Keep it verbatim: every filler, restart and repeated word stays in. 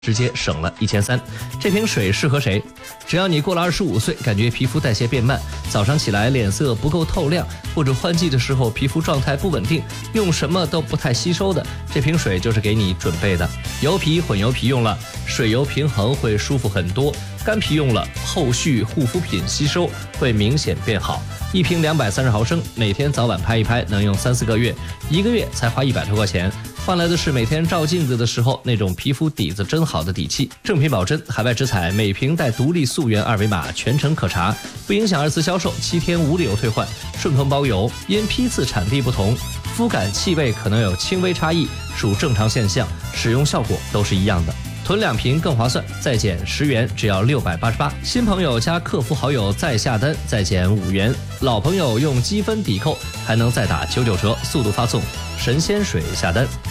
直接省了一千三。这瓶水适合谁？只要你过了二十五岁，感觉皮肤代谢变慢，早上起来脸色不够透亮，或者换季的时候皮肤状态不稳定，用什么都不太吸收的，这瓶水就是给你准备的。油皮、混油皮用了，水油平衡会舒服很多；干皮用了，后续护肤品吸收会明显变好。一瓶两百三十毫升，每天早晚拍一拍，能用三四个月，一个月才花一百多块钱，换来的是每天照镜子的时候那种皮肤底子真好的底气。正品保真，海外直采，每瓶带独立溯源二维码，全程可查，不影响二次销售，七天无理由退换，顺丰包邮。因批次产地不同，肤感气味可能有轻微差异，属正常现象，使用效果都是一样的。囤两瓶更划算，再减十元，只要六百八十八。新朋友加客服好友再下单，再减五元；老朋友用积分抵扣，还能再打九九折，速度发送神仙水下单。